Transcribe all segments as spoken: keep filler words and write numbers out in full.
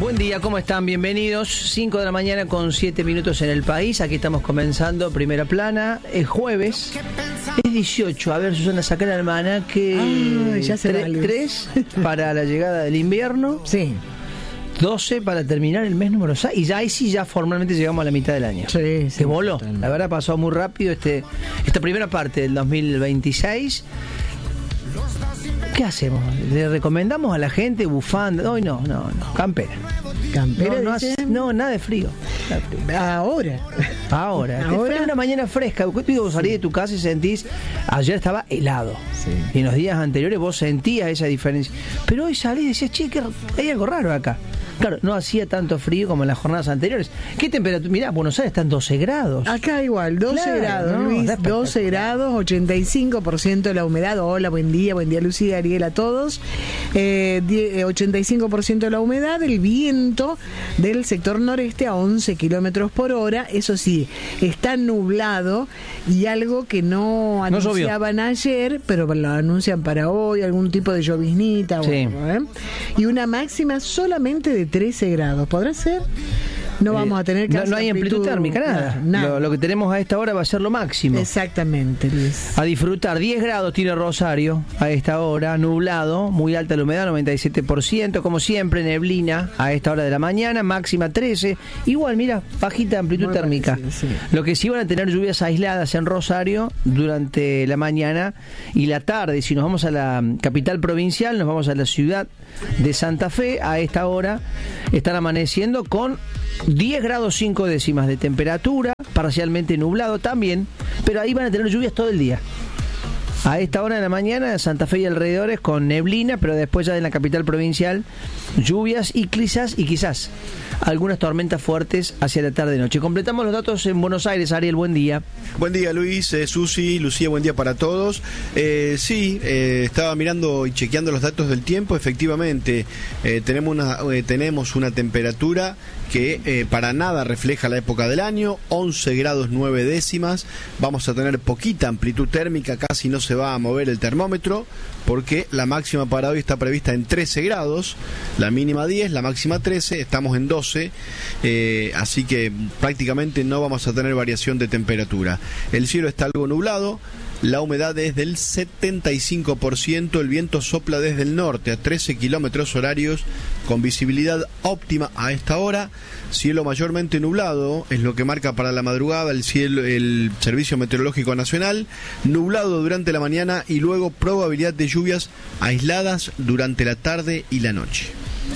Buen día, ¿cómo están? Bienvenidos. cinco de la mañana con siete minutos en el país. Aquí estamos comenzando Primera Plana. Es jueves. Es dieciocho. A ver, Susana, saca el almanaque. Ah, ya se tre- tres para la llegada del invierno. Sí. doce para terminar el mes número seis. Y ya ahí sí, ya formalmente llegamos a la mitad del año. Sí, sí. Que voló. Totalmente. La verdad, pasó muy rápido este esta primera parte del dos mil veintiséis. ¿Qué hacemos? ¿Le recomendamos a la gente bufanda? Hoy no, no, no. Campera. Campera, No, no, dice. hace- no, nada de frío. Nada de frío. Ahora. Ahora, Ahora. Ahora una mañana fresca. Vos digo, salís de tu casa y sentís. Ayer estaba helado. Sí. Y en los días anteriores vos sentías esa diferencia. Pero hoy salís y decías, che, que hay algo raro acá. Claro, no hacía tanto frío como en las jornadas anteriores. ¿Qué temperatura? Mirá, Buenos Aires están doce grados. Acá igual, doce Claro, grados, no, Luis, está espectacular. doce grados, ochenta y cinco por ciento de la humedad. Hola, buen día, buen día Lucía, Ariel, a todos. Eh, die- eh, ochenta y cinco por ciento de la humedad, el viento del sector noreste a once kilómetros por hora. Eso sí, está nublado y algo que no No llovió. anunciaban ayer, pero lo anuncian para hoy, algún tipo de lloviznita. o Sí. algo, ¿eh? Y una máxima solamente de trece grados. ¿Podrá ser? No vamos a tener no, casi no hay amplitud térmica, nada. nada. Lo, lo que tenemos a esta hora va a ser lo máximo. Exactamente, Luis. A disfrutar. diez grados tiene Rosario a esta hora, nublado, muy alta la humedad, noventa y siete por ciento, como siempre, neblina a esta hora de la mañana, máxima trece. Igual, mira, bajita amplitud Muy térmica. parecido, sí. Lo que sí van a tener lluvias aisladas en Rosario durante la mañana y la tarde. Si nos vamos a la capital provincial, nos vamos a la ciudad de Santa Fe, a esta hora están amaneciendo con diez grados cinco décimas de temperatura, parcialmente nublado también, pero ahí van a tener lluvias todo el día. A esta hora de la mañana, Santa Fe y alrededores con neblina, pero después ya en la capital provincial, lluvias y quizás, y quizás algunas tormentas fuertes hacia la tarde-noche. Completamos los datos en Buenos Aires. Ariel, buen día. Buen día, Luis, eh, Susi, Lucía, buen día para todos. Eh, sí, eh, estaba mirando y chequeando los datos del tiempo. Efectivamente, eh, tenemos una eh, tenemos una temperatura que eh, para nada refleja la época del año, once grados nueve décimas. Vamos a tener poquita amplitud térmica, casi no se va a mover el termómetro, porque la máxima para hoy está prevista en trece grados, la mínima diez, la máxima trece, estamos en doce, eh, así que prácticamente no vamos a tener variación de temperatura. El cielo está algo nublado, la humedad es del setenta y cinco por ciento, el viento sopla desde el norte a trece kilómetros horarios, con visibilidad óptima a esta hora, cielo mayormente nublado, es lo que marca para la madrugada el cielo, el Servicio Meteorológico Nacional, nublado durante la mañana y luego probabilidad de lluvias aisladas durante la tarde y la noche.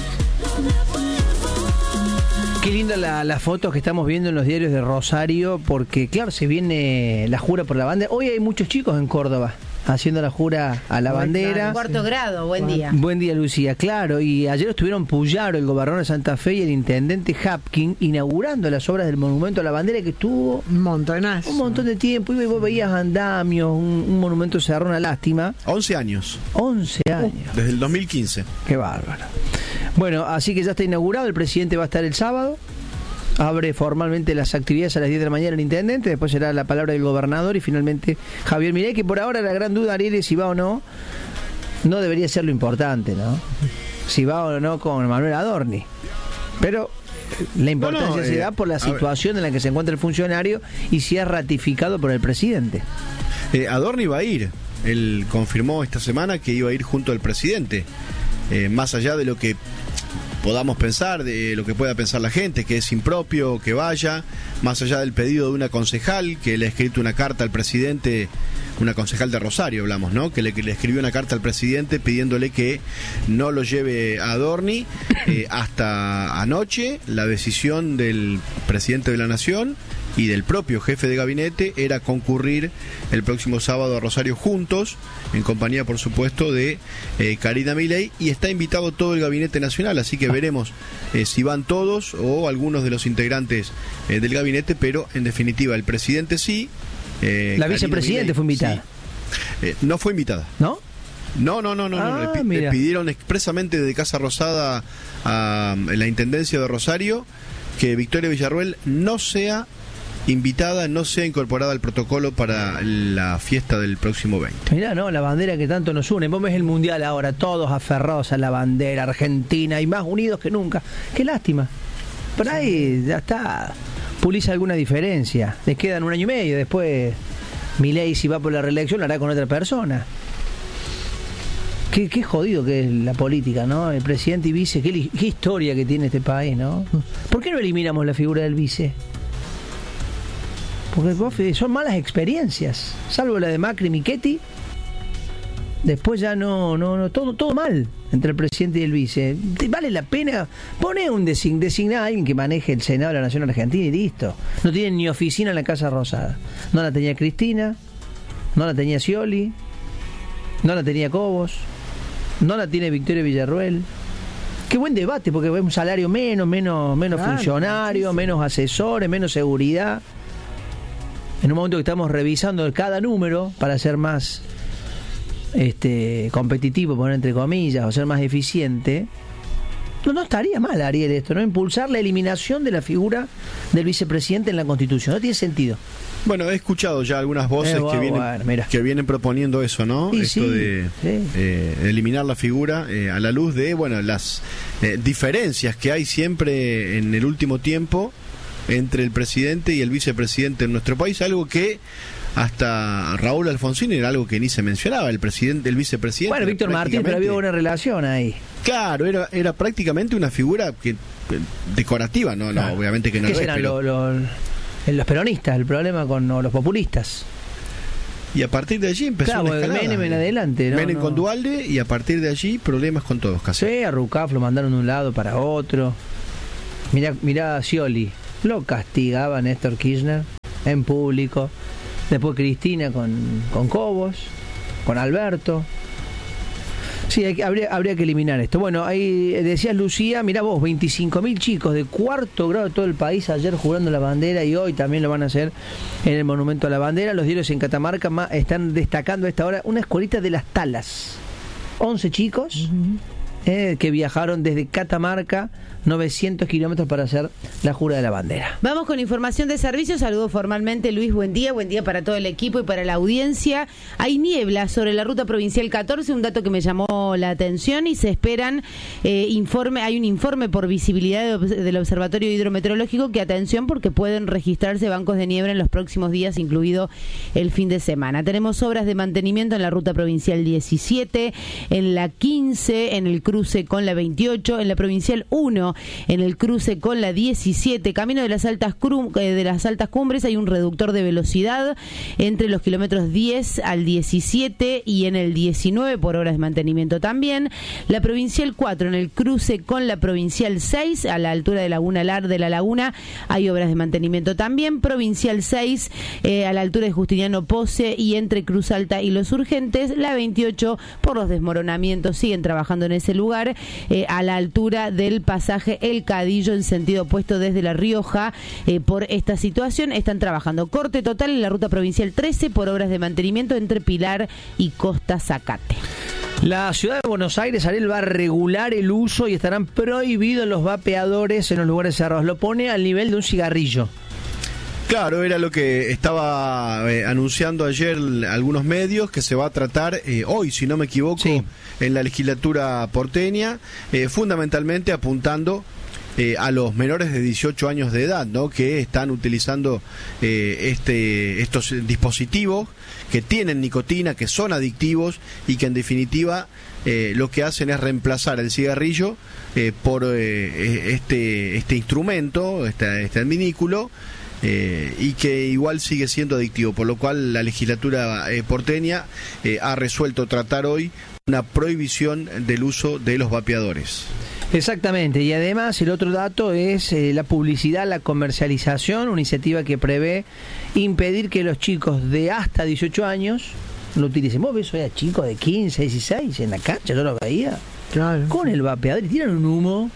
Qué linda la, la foto que estamos viendo en los diarios de Rosario, porque claro, se viene la jura por la bandera. Hoy hay muchos chicos en Córdoba haciendo la jura a la Muy bandera. claro. Cuarto grado, buen día. Buen día, Lucía. Claro, y ayer estuvieron Puyaro, el gobernador de Santa Fe, y el intendente Hapkin inaugurando las obras del monumento a la bandera, que estuvo Un montonazo. un montón de tiempo. Y vos veías andamios, un, un monumento cerrado, una lástima. once años, once años. desde el dos mil quince. Qué bárbaro. Bueno, así que ya está inaugurado, el presidente va a estar el sábado. Abre formalmente las actividades a las diez de la mañana el intendente, después será la palabra del gobernador y finalmente Javier Milei, que por ahora la gran duda, Ariel, es si va o no. No debería ser lo importante, ¿no? Si va o no con Manuel Adorni. Pero la importancia No, no, se eh, da por la a ver. situación en la que se encuentra el funcionario y si es ratificado por el presidente. Eh, Adorni va a ir, él confirmó esta semana que iba a ir junto al presidente, eh, más allá de lo que podamos pensar, de lo que pueda pensar la gente, que es impropio que vaya, más allá del pedido de una concejal que le ha escrito una carta al presidente, una concejal de Rosario hablamos, ¿no? Que le, que le escribió una carta al presidente pidiéndole que no lo lleve a Adorni. Eh, hasta anoche la decisión del presidente de la Nación y del propio jefe de gabinete era concurrir el próximo sábado a Rosario juntos, en compañía por supuesto de eh, Karina Milei, y está invitado todo el gabinete nacional, así que veremos eh, si van todos o algunos de los integrantes eh, del gabinete, pero en definitiva el presidente sí. eh, La Karina vicepresidenta Milei, fue invitada. sí. Eh, no fue invitada. ¿No? No, no, no, no, no. Ah, Le, pi- le mira. pidieron expresamente de Casa Rosada a, a la Intendencia de Rosario que Victoria Villarruel no sea invitada no sea incorporada al protocolo para la fiesta del próximo veinte. Mirá, ¿no? La bandera que tanto nos une. Vos ves el Mundial ahora, todos aferrados a la bandera argentina y más unidos que nunca. Qué lástima. Por ahí ya está, puliza alguna diferencia. Les quedan un año y medio. Después Milei, si va por la reelección, lo hará con otra persona. Qué, qué jodido que es la política, ¿no? El presidente y vice, qué, qué historia que tiene este país, ¿no? ¿Por qué no eliminamos la figura del vice? Porque vos, son malas experiencias, salvo la de Macri y Michetti. Después ya no, no, no, todo, todo mal entre el presidente y el vice. Vale la pena poner un design, designar a alguien que maneje el Senado de la Nación Argentina y listo. No tienen ni oficina en la Casa Rosada. No la tenía Cristina, no la tenía Scioli, no la tenía Cobos, no la tiene Victoria Villarruel. Qué buen debate, porque es un salario menos, menos, menos claro, funcionarios, menos asesores, menos seguridad. En un momento que estamos revisando cada número para ser más este competitivo, poner entre comillas, o ser más eficiente, no, no estaría mal, Ariel, esto, ¿no? Impulsar la eliminación de la figura del vicepresidente en la Constitución. No tiene sentido. Bueno, he escuchado ya algunas voces eh, bueno, que, vienen, bueno, que vienen proponiendo eso, ¿no? Sí, Esto sí, de sí. Eh, eliminar la figura eh, a la luz de, bueno, las eh, diferencias que hay siempre en el último tiempo entre el presidente y el vicepresidente en nuestro país, algo que hasta Raúl Alfonsín era algo que ni se mencionaba, el presidente, el vicepresidente. Bueno, Víctor Martínez, pero había una relación ahí. Claro, era era prácticamente una figura que decorativa, no, claro. no, obviamente que no ¿Qué lo es, serán pero... lo, lo, los peronistas, el problema con los populistas? Y a partir de allí empezó claro, una escalada. Menem en adelante, ¿no? Menem no. con Duhalde, y a partir de allí problemas con todos, casi. Sí, a Rucaf lo mandaron de un lado para otro. Mirá, mirá a Scioli, lo castigaba Néstor Kirchner en público. Después Cristina con, con Cobos, con Alberto. Sí, hay, habría, habría que eliminar esto. Bueno, ahí decías, Lucía, mirá vos, veinticinco mil chicos de cuarto grado de todo el país ayer jurando la bandera, y hoy también lo van a hacer en el Monumento a la Bandera. Los diarios en Catamarca están destacando a esta hora una escuelita de Las Talas. once chicos uh-huh. eh, que viajaron desde Catamarca novecientos kilómetros para hacer la jura de la bandera. Vamos con información de servicio. Saludo formalmente, Luis, buen día, buen día para todo el equipo y para la audiencia. Hay niebla sobre la ruta provincial catorce, un dato que me llamó la atención, y se esperan eh, informe, hay un informe por visibilidad de, del Observatorio Hidrometeorológico que, atención, porque pueden registrarse bancos de niebla en los próximos días, incluido el fin de semana. Tenemos obras de mantenimiento en la ruta provincial diecisiete, en la quince, en el cruce con la veintiocho, en la provincial uno, en el cruce con la diecisiete, camino de las altas crum, eh, de las altas cumbres. Hay un reductor de velocidad entre los kilómetros diez al diecisiete y en el diecinueve por obras de mantenimiento también. La provincial cuatro, en el cruce con la provincial seis, a la altura de Laguna Lar de la Laguna, hay obras de mantenimiento también. Provincial seis, eh, a la altura de Justiniano Pose y entre Cruz Alta y Los Urgentes. La veintiocho, por los desmoronamientos, siguen trabajando en ese lugar, eh, a la altura del pasaje El Cadillo en sentido opuesto desde La Rioja. Eh, por esta situación están trabajando. Corte total en la ruta provincial trece por obras de mantenimiento entre Pilar y Costa Zacate. La ciudad de Buenos Aires, Ariel, va a regular el uso y estarán prohibidos los vapeadores en los lugares cerrados. Lo pone al nivel de un cigarrillo. Claro, era lo que estaba eh, anunciando ayer algunos medios, que se va a tratar eh, hoy, si no me equivoco, sí, en la legislatura porteña, eh, fundamentalmente apuntando eh, a los menores de dieciocho años de edad, ¿no?, que están utilizando eh, este estos dispositivos que tienen nicotina, que son adictivos y que en definitiva eh, lo que hacen es reemplazar el cigarrillo eh, por eh, este este instrumento, este, este adminículo, Eh, y que igual sigue siendo adictivo, por lo cual la legislatura eh, porteña eh, ha resuelto tratar hoy una prohibición del uso de los vapeadores. Exactamente, y además el otro dato es eh, la publicidad, la comercialización, una iniciativa que prevé impedir que los chicos de hasta dieciocho años lo utilicen. Vos ves hoy a chicos de quince, dieciséis en la cancha, yo lo veía, claro, con el vapeador, y tiran un humo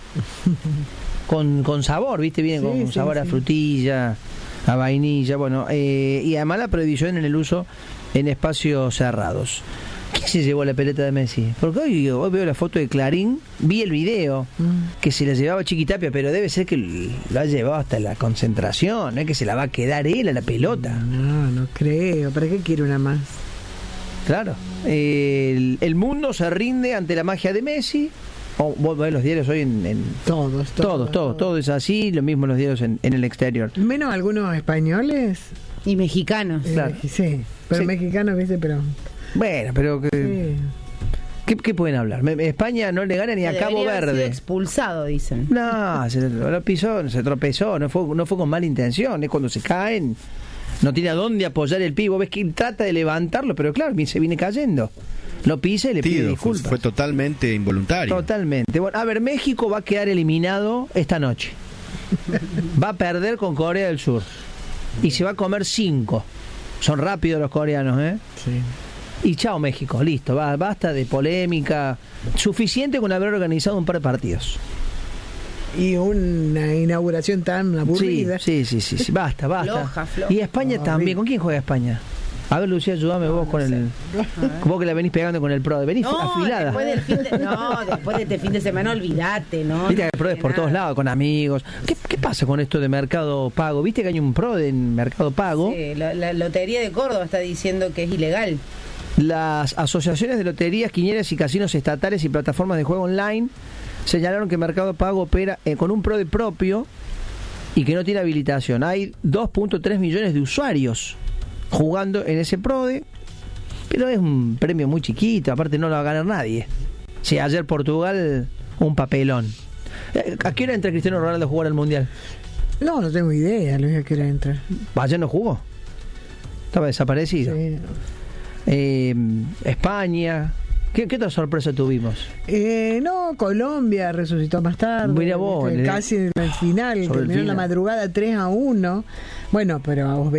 con, con sabor, ¿viste? Viene sí, con sí, sabor sí. a frutilla, a vainilla, bueno, eh, y además la prohibición en el uso en espacios cerrados. ¿Qué ¿Qué se llevó la pelota de Messi? Porque hoy, hoy veo la foto de Clarín, vi el video mm. que se la llevaba Chiquitapia, pero debe ser que lo ha llevado hasta la concentración, no es que se la va a quedar él a la pelota. No, no creo. ¿Para qué quiere una más? Claro. El, el mundo se rinde ante la magia de Messi. Oh, vos ves los diarios hoy en... en todos, todos, todos, todos, todo es así, lo mismo los diarios en, en el exterior. Menos algunos españoles. Y mexicanos. Eh, claro. Sí, pero sí. Mexicanos, viste, pero... Bueno, pero que... Sí. ¿Qué, ¿Qué pueden hablar? España no le gana ni a Cabo Verde. Haber sido expulsado, dicen. No, se lo pisó, se tropezó, no fue, no fue con mala intención, es cuando se caen, no tiene a dónde apoyar el pie, vos ves que trata de levantarlo, pero claro, se viene cayendo. Lo pisa y le pide disculpas. Fue, fue totalmente involuntario. Totalmente. Bueno, a ver, México va a quedar eliminado esta noche. Va a perder con Corea del Sur. Y se va a comer cinco. Son rápidos los coreanos, ¿eh? Sí. Y chao México, listo. Va, basta de polémica. Suficiente con haber organizado un par de partidos. Y una inauguración tan aburrida. Sí, sí, sí, sí, sí. Basta, basta. Floja, floja. Y España No, también. bien. ¿Con quién juega España? A ver, Lucía, ayúdame vos no con sé. el... Vos que la venís pegando con el PRODE. Venís No, afilada. después del fin de, no, después de este fin de semana, olvídate, ¿no? Viste que no hay PRODES por nada. todos lados, con amigos. ¿Qué, ¿Qué pasa con esto de Mercado Pago? ¿Viste que hay un PRODE en Mercado Pago? Sí, la, la Lotería de Córdoba está diciendo que es ilegal. Las asociaciones de loterías, quinielas y casinos estatales y plataformas de juego online señalaron que Mercado Pago opera eh, con un PRODE propio y que no tiene habilitación. Hay dos punto tres millones de usuarios jugando en ese PRODE, pero es un premio muy chiquito, aparte no lo va a ganar nadie. Sí, ayer Portugal, un papelón. ¿A qué hora entra Cristiano Ronaldo a jugar al Mundial? No, no tengo idea, Luis, a qué hora entra. Ayer no jugó. Estaba desaparecido. Sí. Eh, España. ¿Qué, ¿Qué otra sorpresa tuvimos? Eh, no, Colombia resucitó más tarde. Mira vos, ¿viste? le- Casi en el final, Sobre el terminó en la final. madrugada tres a uno. Bueno, pero a vos